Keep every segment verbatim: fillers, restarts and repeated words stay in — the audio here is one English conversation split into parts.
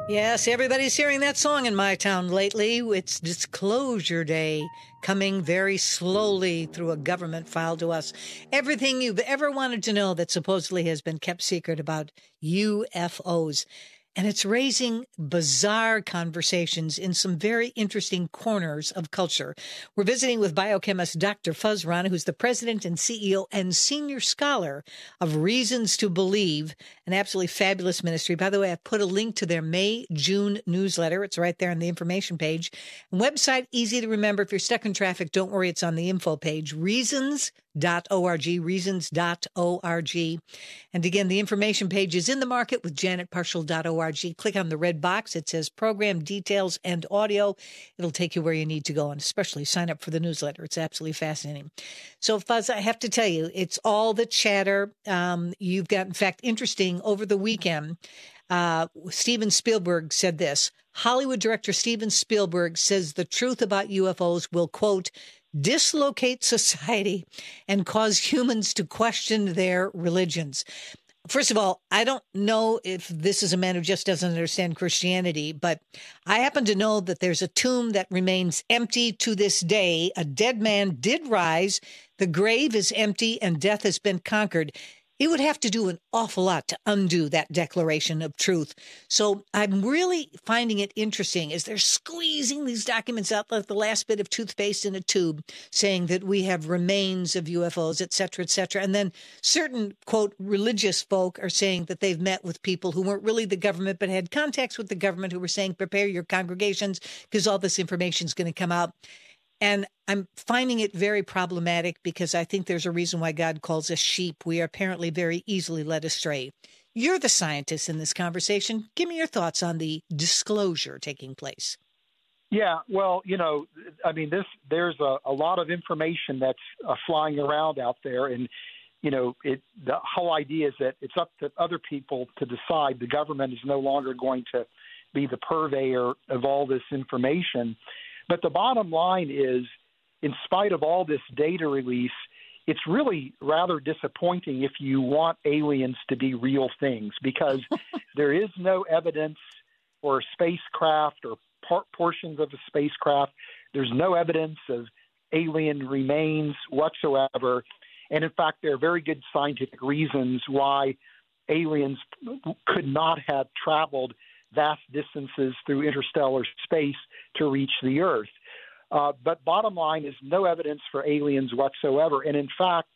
Yes, everybody's hearing that song in my town lately. It's Disclosure Day, coming very slowly through a government file to us. Everything you've ever wanted to know that supposedly has been kept secret about U F Os. And it's raising bizarre conversations in some very interesting corners of culture. We're visiting with biochemist Doctor Fuz Rana, who's the president and C E O and senior scholar of Reasons to Believe, an absolutely fabulous ministry. By the way, I've put a link to their May, June newsletter. It's right there on the information page. Website, easy to remember. If you're stuck in traffic, don't worry. It's on the info page, reasons dot org, reasons dot org. And again, the information page is in the market with janet parshall dot org. Click on the red box. It says program details and audio. It'll take you where you need to go, and especially sign up for the newsletter. It's absolutely fascinating. So, Fuz, I have to tell you, it's all the chatter. Um, you've got, in fact, interesting over the weekend. Uh, Steven Spielberg said this. Hollywood director Steven Spielberg says the truth about U F Os will, quote, dislocate society and cause humans to question their religions. First of all, I don't know if this is a man who just doesn't understand Christianity, but I happen to know that there's a tomb that remains empty to this day. A dead man did rise. The grave is empty and death has been conquered. He would have to do an awful lot to undo that declaration of truth. So I'm really finding it interesting as they're squeezing these documents out like the last bit of toothpaste in a tube, saying that we have remains of U F Os, et cetera, et cetera. And then certain, quote, religious folk are saying that they've met with people who weren't really the government, but had contacts with the government who were saying, prepare your congregations because all this information is going to come out. And I'm finding it very problematic because I think there's a reason why God calls us sheep. We are apparently very easily led astray. You're the scientist in this conversation. Give me your thoughts on the disclosure taking place. Yeah, well, you know, I mean, this there's a, a lot of information that's uh, flying around out there. And, you know, it, the whole idea is that it's up to other people to decide. The government is no longer going to be the purveyor of all this information. But the bottom line is, in spite of all this data release, it's really rather disappointing if you want aliens to be real things, because there is no evidence for spacecraft or par- portions of a spacecraft. There's no evidence of alien remains whatsoever. And in fact, there are very good scientific reasons why aliens could not have traveled vast distances through interstellar space to reach the Earth. Uh, but bottom line is no evidence for aliens whatsoever. And in fact,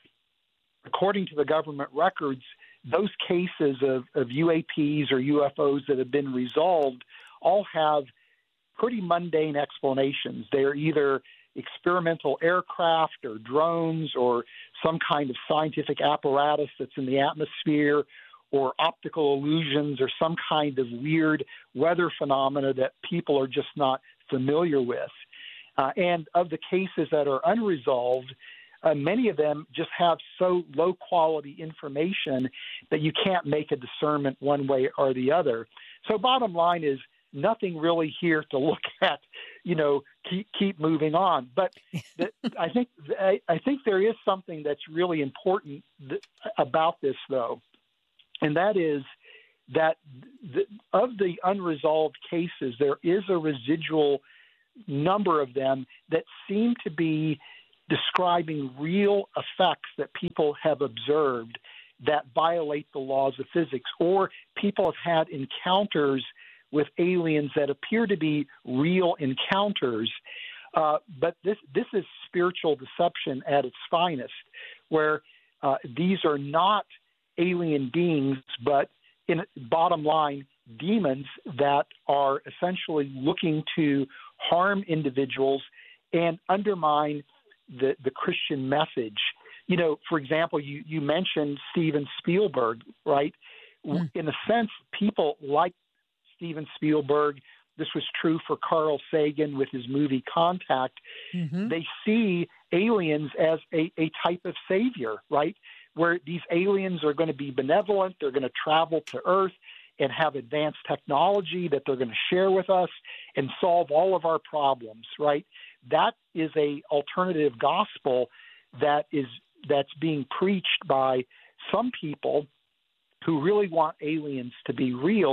according to the government records, those cases of, of U A Ps or U F Os that have been resolved all have pretty mundane explanations. They're either experimental aircraft or drones or some kind of scientific apparatus that's in the atmosphere, or optical illusions, or some kind of weird weather phenomena that people are just not familiar with. Uh, and of the cases that are unresolved, uh, many of them just have so low quality information that you can't make a discernment one way or the other. So bottom line is nothing really here to look at, you know, keep, keep moving on. But the, I think I, I think there is something that's really important th- about this, though. And that is that the, of the unresolved cases, there is a residual number of them that seem to be describing real effects that people have observed that violate the laws of physics, or people have had encounters with aliens that appear to be real encounters. Uh, but this, this is spiritual deception at its finest, where uh, these are not alien beings, but in bottom line, demons that are essentially looking to harm individuals and undermine the, the Christian message. You know, for example, you, you mentioned Steven Spielberg, right? Mm. In a sense, people like Steven Spielberg, this was true for Carl Sagan with his movie Contact, mm-hmm. They see aliens as a, a type of savior, right? Where these aliens are going to be benevolent, they're going to travel to Earth and have advanced technology that they're going to share with us and solve all of our problems, right? That is a alternative gospel that is that's being preached by some people who really want aliens to be real,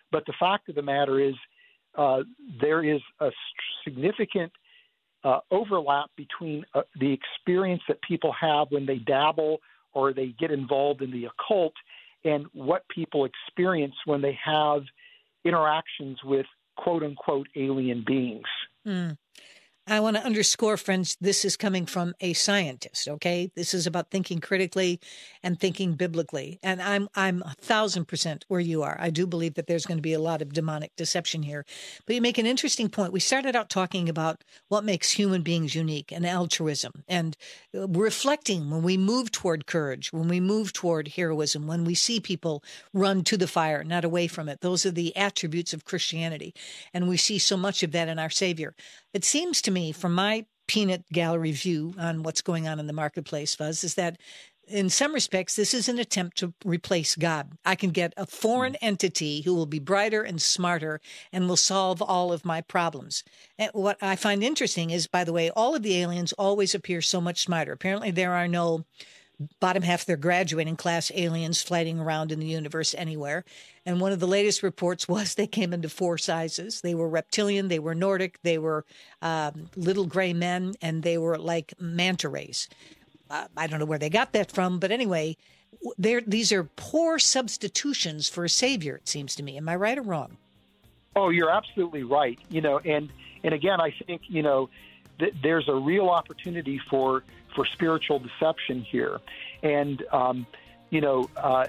But the fact of the matter is uh, there is a significant uh, overlap between uh, the experience that people have when they dabble or they get involved in the occult and what people experience when they have interactions with quote-unquote alien beings. Mm. I want to underscore, friends, this is coming from a scientist, okay? This is about thinking critically and thinking biblically. And I'm I'm a thousand percent where you are. I do believe that there's going to be a lot of demonic deception here. But you make an interesting point. We started out talking about what makes human beings unique and altruism. And reflecting when we move toward courage, when we move toward heroism, when we see people run to the fire, not away from it. Those are the attributes of Christianity. And we see so much of that in our Savior. It seems to me, from my peanut gallery view on what's going on in the marketplace, Fuzz, is that in some respects, this is an attempt to replace God. I can get a foreign entity who will be brighter and smarter and will solve all of my problems. And what I find interesting is, by the way, all of the aliens always appear so much smarter. Apparently, there are no bottom half of their graduating class aliens floating around in the universe anywhere. And one of the latest reports was they came into four sizes. They were reptilian, they were Nordic, they were um, little gray men, and they were like manta rays. Uh, I don't know where they got that from, but anyway, these are poor substitutions for a savior, it seems to me. Am I right or wrong? Oh, you're absolutely right. You know, and, and again, I think, you know, th- there's a real opportunity for for spiritual deception here. And, um, you know, uh,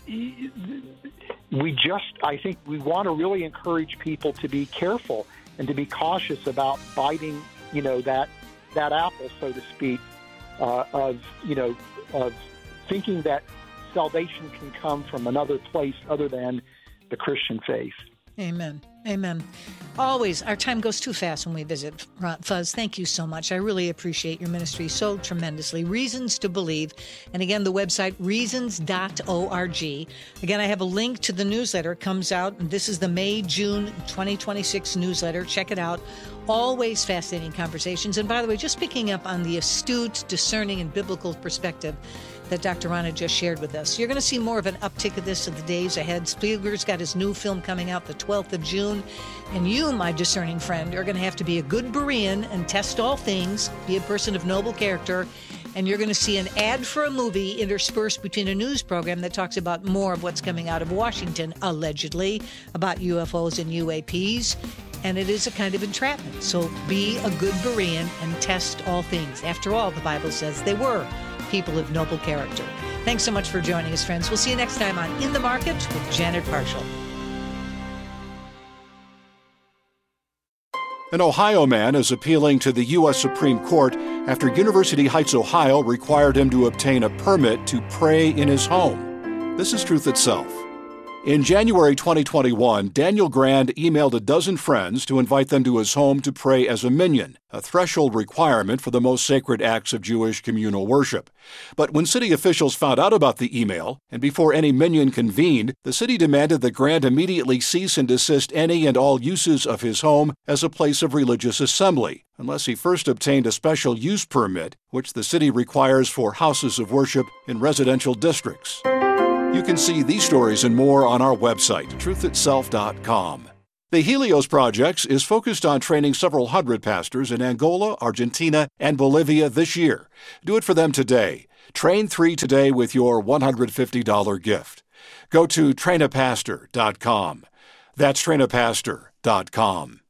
we just, I think we want to really encourage people to be careful and to be cautious about biting, you know, that, that apple, so to speak, uh, of, you know, of thinking that salvation can come from another place other than the Christian faith. Amen. Amen. Always, our time goes too fast when we visit. Fuzz, thank you so much. I really appreciate your ministry so tremendously. Reasons to Believe. And again, the website, reasons dot org. Again, I have a link to the newsletter. It comes out. This is the May, June twenty twenty-six newsletter. Check it out. Always fascinating conversations. And by the way, just picking up on the astute, discerning, and biblical perspective that Doctor Rana just shared with us. You're going to see more of an uptick of this in the days ahead. Spielberg's got his new film coming out the twelfth of June. And you, my discerning friend, are going to have to be a good Berean and test all things, be a person of noble character. And you're going to see an ad for a movie interspersed between a news program that talks about more of what's coming out of Washington, allegedly, about U F Os and U A Ps. And it is a kind of entrapment. So be a good Berean and test all things. After all, the Bible says they were people of noble character. Thanks so much for joining us, friends. We'll see you next time on In the Market with Janet Parshall. An Ohio man is appealing to the U S Supreme Court after University Heights, Ohio required him to obtain a permit to pray in his home. This is Truth Itself. In January twenty twenty-one, Daniel Grand emailed a dozen friends to invite them to his home to pray as a minyan, a threshold requirement for the most sacred acts of Jewish communal worship. But when city officials found out about the email, and before any minyan convened, the city demanded that Grand immediately cease and desist any and all uses of his home as a place of religious assembly, unless he first obtained a special use permit, which the city requires for houses of worship in residential districts. You can see these stories and more on our website, truth itself dot com. The Helios Project is focused on training several hundred pastors in Angola, Argentina, and Bolivia this year. Do it for them today. Train three today with your one hundred fifty dollars gift. Go to train a pastor dot com. That's train a pastor dot com.